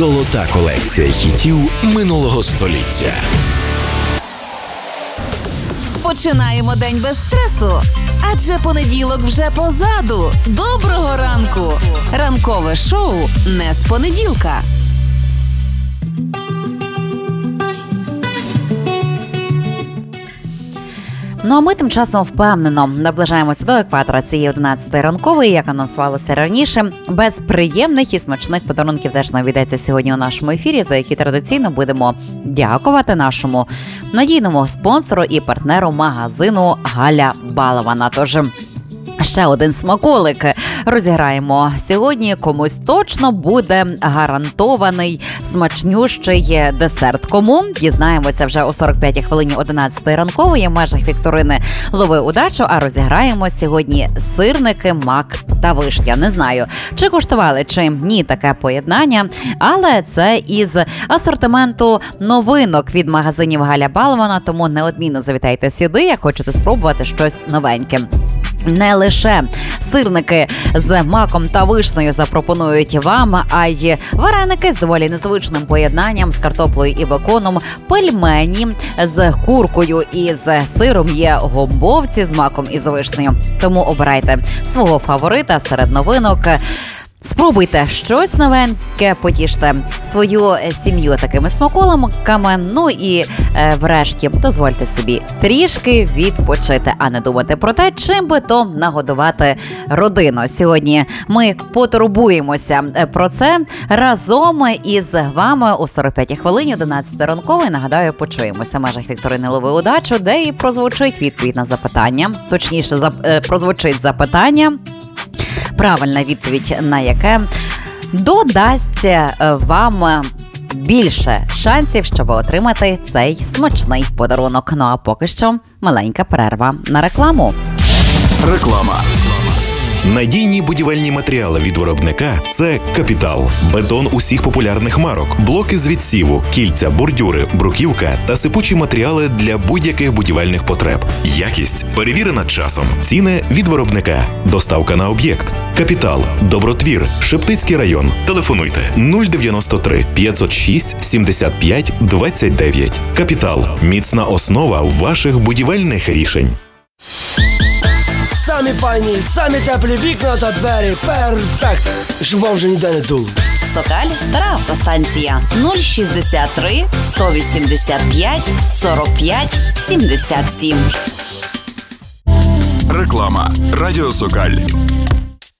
Золота колекція хітів минулого століття. Починаємо день без стресу, адже понеділок вже позаду. Доброго ранку! Ранкове шоу не з понеділка. Ну а ми тим часом впевнено наближаємося до екватора цієї 11-ї ранкової, як анонсувалося раніше. Без приємних і смачних подарунків теж не обійдеться сьогодні у нашому ефірі, за які традиційно будемо дякувати нашому надійному спонсору і партнеру магазину Галя Балована. Тож ще один смаколик розіграємо сьогодні. Комусь точно буде гарантований смачнющий десерт. Кому? Дізнаємося вже о 45-й хвилині 11-ї ранкової в межах вікторини «Лови удачу», а розіграємо сьогодні сирники, мак та вишня. Не знаю, чи куштували, чи ні таке поєднання, але це із асортименту новинок від магазинів Галя Балована, тому неодмінно завітайте сюди, як хочете спробувати щось новеньке. Не лише сирники з маком та вишнею запропонують вам, а й вареники з доволі незвичним поєднанням з картоплею і беконом, пельмені з куркою і з сиром, є гомбовці з маком і з вишнею. Тому обирайте свого фаворита серед новинок. Спробуйте щось новеньке, потіште свою сім'ю такими смаколиками, ну і врешті дозвольте собі трішки відпочити, а не думати про те, чим би то нагодувати родину. Сьогодні ми потурбуємося про це разом із вами у 45-й хвилині 11 ранкової. Нагадаю, почуємося в межах вікторини «Лови удачу», де і прозвучить відповідь на запитання, точніше прозвучить запитання, правильна відповідь на яке додасть вам більше шансів, щоб отримати цей смачний подарунок. Ну а поки що маленька перерва на рекламу. Реклама. Надійні будівельні матеріали від виробника – це «Капітал». Бетон усіх популярних марок, блоки з відсіву, кільця, бордюри, бруківка та сипучі матеріали для будь-яких будівельних потреб. Якість перевірена часом. Ціни від виробника. Доставка на об'єкт. «Капітал», Добротвір, Шептицький район. Телефонуйте 093 506 75 29. «Капітал» – міцна основа ваших будівельних рішень. Самі файні, самі теплі вікна та двері. Перфект! Щоб вам вже ніде не дуло. Сокаль, стара автостанція. 063 185 45 77. Реклама. Радіо Сокаль.